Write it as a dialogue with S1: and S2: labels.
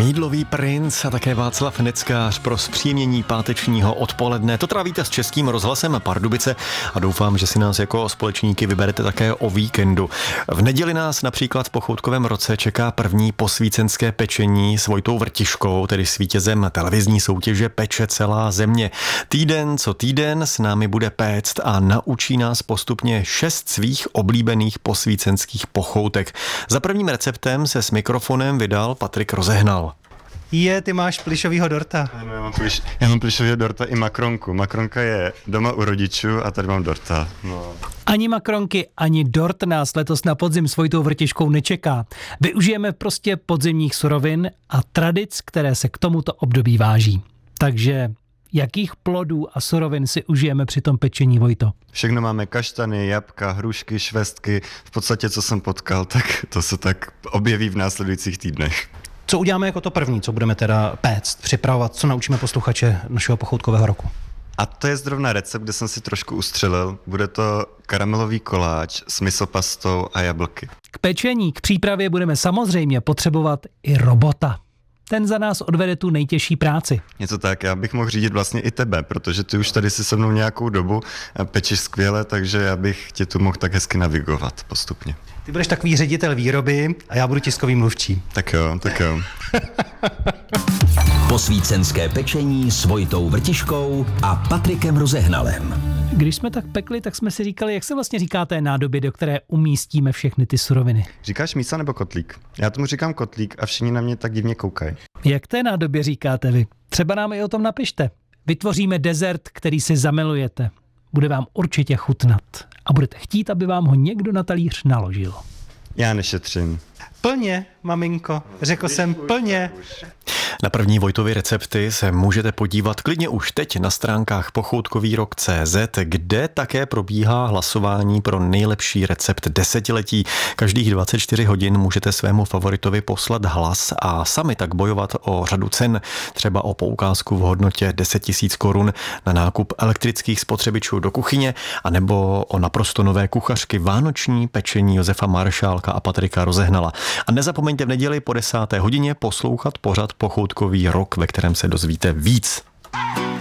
S1: Mýdlový princ a také Václav Neckář pro zpříjemnění pátečního odpoledne. To trávíte s Českým rozhlasem Pardubice a doufám, že si nás jako společníky vyberete také o víkendu. V neděli nás například v Pochoutkovém roce čeká první posvícenské pečení s Vojtou Vrtiškou, tedy s vítězem televizní soutěže Peče celá země. Týden co týden s námi bude péct a naučí nás postupně 6 svých oblíbených posvícenských pochoutek. Za prvním receptem se s mikrofonem vydal Patrik Rozehnal.
S2: Ty máš plišovýho dorta.
S3: Ano, já mám plišovýho dorta i makronku. Makronka je doma u rodičů a tady mám dorta. No.
S2: Ani makronky, ani dort nás letos na podzim s Vojtou Vrtiškou nečeká. Využijeme prostě podzimních surovin a tradic, které se k tomuto období váží. Takže jakých plodů a surovin si užijeme při tom pečení, Vojto?
S3: Všechno máme: kaštany, jablka, hrušky, švestky. V podstatě, co jsem potkal, tak to se tak objeví v následujících týdnech.
S2: Co uděláme jako to první, co budeme teda péct, připravovat, co naučíme posluchače našeho pochoutkového roku?
S3: A to je zrovna recept, kde jsem si trošku ustřelil. Bude to karamelový koláč s misopastou a jablky.
S2: K pečení, k přípravě budeme samozřejmě potřebovat i robota. Ten za nás odvede tu nejtěžší práci.
S3: Něco tak, já bych mohl řídit vlastně i tebe, protože ty už tady si se mnou nějakou dobu pečeš skvěle, takže já bych tě tu mohl tak hezky navigovat postupně.
S2: Ty budeš takový ředitel výroby a já budu tiskový mluvčí.
S3: Tak jo.
S4: Posvícenské pečení s Vojtou Vrtiškou a Patrikem Rozehnalem.
S2: Když jsme tak pekli, tak jsme si říkali, jak se vlastně říká té nádobě, do které umístíme všechny ty suroviny.
S3: Říkáš mísa nebo kotlík? Já tomu říkám kotlík a všichni na mě tak divně koukají.
S2: Jak té nádobě říkáte vy? Třeba nám i o tom napište. Vytvoříme dezert, který si zamilujete. Bude vám určitě chutnat. A budete chtít, aby vám ho někdo na talíř naložil.
S3: Já nešetřím.
S2: Plně, maminko. Řekl jsem plně.
S1: Na první Vojtovy recepty se můžete podívat klidně už teď na stránkách pochoutkovýrok.cz, kde také probíhá hlasování pro nejlepší recept desetiletí. Každých 24 hodin můžete svému favoritovi poslat hlas a sami tak bojovat o řadu cen, třeba o poukázku v hodnotě 10 000 korun na nákup elektrických spotřebičů do kuchyně, anebo o naprosto nové kuchařky vánoční pečení Josefa Maršálka a Patrika Rozehnala. A nezapomeňte v neděli po 10. hodině poslouchat pořad Pochoutkový rok, ve kterém se dozvíte víc.